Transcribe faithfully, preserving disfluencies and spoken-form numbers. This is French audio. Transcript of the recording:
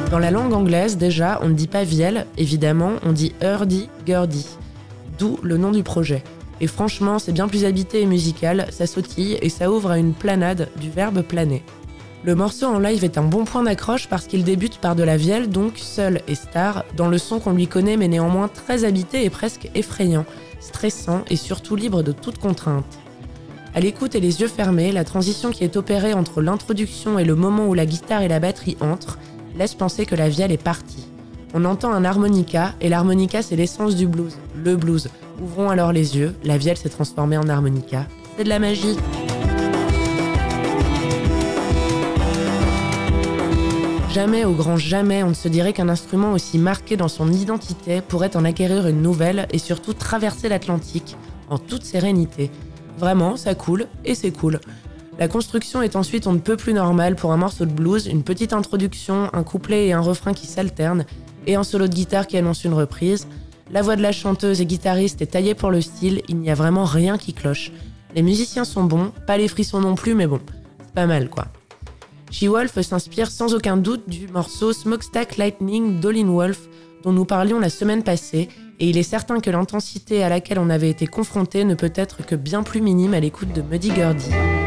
Dans la langue anglaise, déjà, on ne dit pas vielle, évidemment, on dit hurdy-gurdy, d'où le nom du projet. Et franchement, c'est bien plus habité et musical, ça sautille et ça ouvre à une planade du verbe planer. Le morceau en live est un bon point d'accroche parce qu'il débute par de la vielle, donc seul et star, dans le son qu'on lui connaît mais néanmoins très habité et presque effrayant, stressant et surtout libre de toute contrainte. À l'écoute et les yeux fermés, la transition qui est opérée entre l'introduction et le moment où la guitare et la batterie entrent laisse penser que la vielle est partie. On entend un harmonica, et l'harmonica c'est l'essence du blues, le blues. Ouvrons alors les yeux, la vielle s'est transformée en harmonica. C'est de la magie. Jamais, au grand jamais, on ne se dirait qu'un instrument aussi marqué dans son identité pourrait en acquérir une nouvelle et surtout traverser l'Atlantique en toute sérénité. Vraiment, ça coule, et c'est cool. La construction est ensuite on ne peut plus normale pour un morceau de blues, une petite introduction, un couplet et un refrain qui s'alternent, et un solo de guitare qui annonce une reprise. La voix de la chanteuse et guitariste est taillée pour le style, il n'y a vraiment rien qui cloche. Les musiciens sont bons, pas les frissons non plus, mais bon, c'est pas mal quoi. She-Wolf s'inspire sans aucun doute du morceau Smokestack Lightning d'Howlin' Wolf, dont nous parlions la semaine passée, et il est certain que l'intensité à laquelle on avait été confronté ne peut être que bien plus minime à l'écoute de Muddy Gurdy.